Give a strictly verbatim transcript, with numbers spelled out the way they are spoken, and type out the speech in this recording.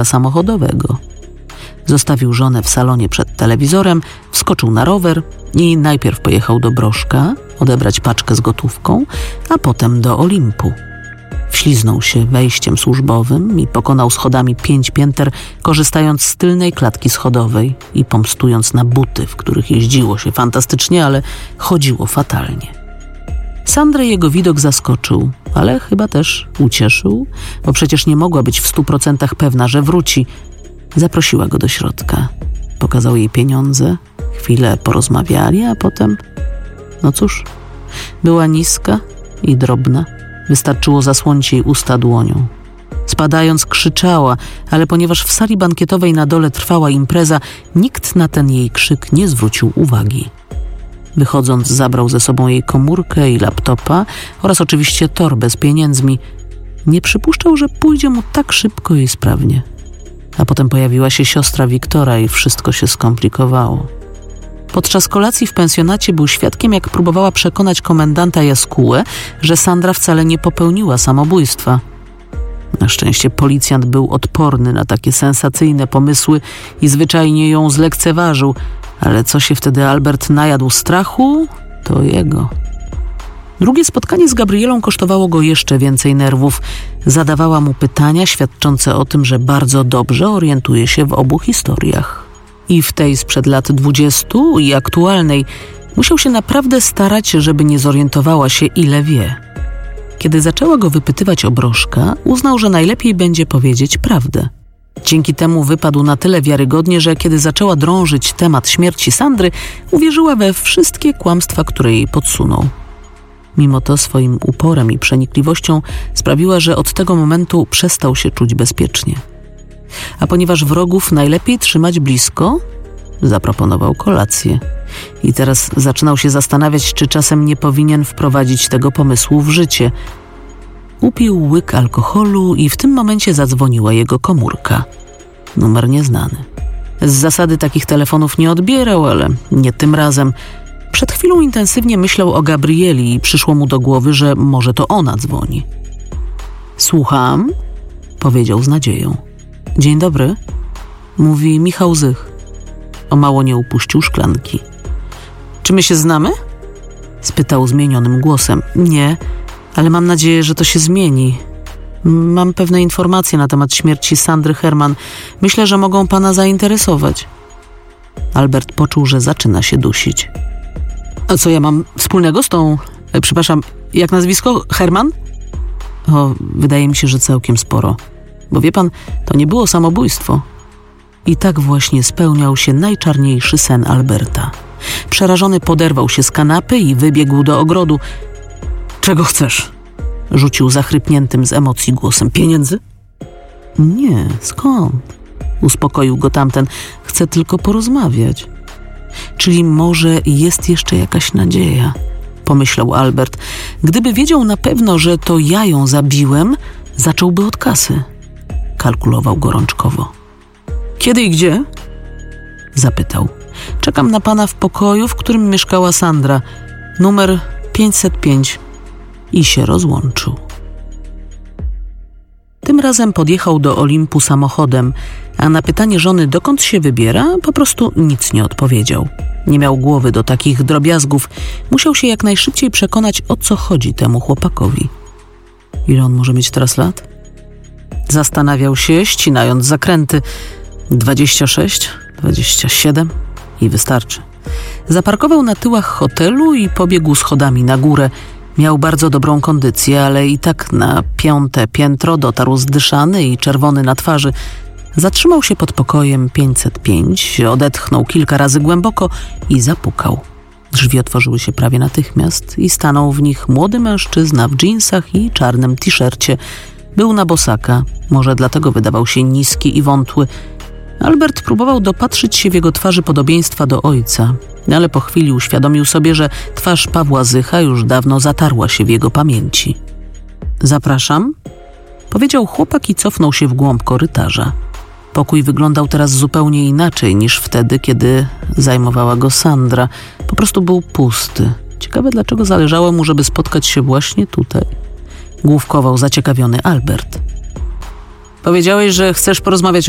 silnika samochodowego. Zostawił żonę w salonie przed telewizorem, wskoczył na rower i najpierw pojechał do Broszka odebrać paczkę z gotówką, a potem do Olimpu. Wśliznął się wejściem służbowym i pokonał schodami pięć pięter, korzystając z tylnej klatki schodowej i pomstując na buty, w których jeździło się fantastycznie, ale chodziło fatalnie. Sandrę jego widok zaskoczył, ale chyba też ucieszył, bo przecież nie mogła być w stu procentach pewna, że wróci. Zaprosiła go do środka. Pokazał jej pieniądze, chwilę porozmawiali, a potem... No cóż, była niska i drobna. Wystarczyło zasłonić jej usta dłonią. Spadając krzyczała, ale ponieważ w sali bankietowej na dole trwała impreza, nikt na ten jej krzyk nie zwrócił uwagi. Wychodząc, zabrał ze sobą jej komórkę i laptopa oraz oczywiście torbę z pieniędzmi. Nie przypuszczał, że pójdzie mu tak szybko i sprawnie. A potem pojawiła się siostra Wiktora i wszystko się skomplikowało. Podczas kolacji w pensjonacie był świadkiem, jak próbowała przekonać komendanta Jaskułę, że Sandra wcale nie popełniła samobójstwa. Na szczęście policjant był odporny na takie sensacyjne pomysły i zwyczajnie ją zlekceważył, ale co się wtedy Albert najadł strachu, to jego. Drugie spotkanie z Gabrielą kosztowało go jeszcze więcej nerwów. Zadawała mu pytania świadczące o tym, że bardzo dobrze orientuje się w obu historiach. I w tej sprzed lat dwudziestu i aktualnej musiał się naprawdę starać, żeby nie zorientowała się, ile wie. Kiedy zaczęła go wypytywać o Broszka, uznał, że najlepiej będzie powiedzieć prawdę. Dzięki temu wypadł na tyle wiarygodnie, że kiedy zaczęła drążyć temat śmierci Sandry, uwierzyła we wszystkie kłamstwa, które jej podsunął. Mimo to swoim uporem i przenikliwością sprawiła, że od tego momentu przestał się czuć bezpiecznie. A ponieważ wrogów najlepiej trzymać blisko, zaproponował kolację. I teraz zaczynał się zastanawiać, czy czasem nie powinien wprowadzić tego pomysłu w życie. Upił łyk alkoholu i w tym momencie zadzwoniła jego komórka. Numer nieznany. Z zasady takich telefonów nie odbierał, ale nie tym razem. Przed chwilą intensywnie myślał o Gabrieli i przyszło mu do głowy, że może to ona dzwoni. Słucham, powiedział z nadzieją. Dzień dobry, mówi Michał Zych. O mało nie upuścił szklanki. Czy my się znamy? Spytał zmienionym głosem. Nie, ale mam nadzieję, że to się zmieni. Mam pewne informacje na temat śmierci Sandry Herman. Myślę, że mogą pana zainteresować. Albert poczuł, że zaczyna się dusić. A co ja mam wspólnego z tą... E, przepraszam, jak nazwisko? Herman? O, wydaje mi się, że całkiem sporo. Bo wie pan, to nie było samobójstwo. I tak właśnie spełniał się najczarniejszy sen Alberta. Przerażony poderwał się z kanapy i wybiegł do ogrodu. Czego chcesz? Rzucił zachrypniętym z emocji głosem. Pieniędzy? Nie, skąd? Uspokoił go tamten. Chcę tylko porozmawiać. Czyli może jest jeszcze jakaś nadzieja, pomyślał Albert. Gdyby wiedział na pewno, że to ja ją zabiłem, zacząłby od kasy. Kalkulował gorączkowo. Kiedy i gdzie? Zapytał. Czekam na pana w pokoju, w którym mieszkała Sandra. Numer pięćset pięć. I się rozłączył. Tym razem podjechał do Olimpu samochodem, a na pytanie żony, dokąd się wybiera, po prostu nic nie odpowiedział. Nie miał głowy do takich drobiazgów. Musiał się jak najszybciej przekonać, o co chodzi temu chłopakowi. Ile on może mieć teraz lat? Zastanawiał się, ścinając zakręty. Dwadzieścia sześć, dwadzieścia siedem i wystarczy. Zaparkował na tyłach hotelu i pobiegł schodami na górę. Miał bardzo dobrą kondycję, ale i tak na piąte piętro dotarł zdyszany i czerwony na twarzy. Zatrzymał się pod pokojem pięćset pięć, odetchnął kilka razy głęboko i zapukał. Drzwi otworzyły się prawie natychmiast i stanął w nich młody mężczyzna w dżinsach i czarnym t-shircie. Był na bosaka, może dlatego wydawał się niski i wątły. Albert próbował dopatrzyć się w jego twarzy podobieństwa do ojca, ale po chwili uświadomił sobie, że twarz Pawła Zycha już dawno zatarła się w jego pamięci. Zapraszam, powiedział chłopak i cofnął się w głąb korytarza. Pokój wyglądał teraz zupełnie inaczej niż wtedy, kiedy zajmowała go Sandra. Po prostu był pusty. Ciekawe, dlaczego zależało mu, żeby spotkać się właśnie tutaj. Główkował zaciekawiony Albert. Powiedziałeś, że chcesz porozmawiać